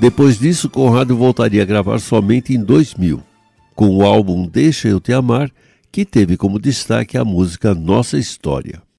Depois disso, Conrado voltaria a gravar somente em 2000, com o álbum Deixa Eu Te Amar, que teve como destaque a música Nossa História.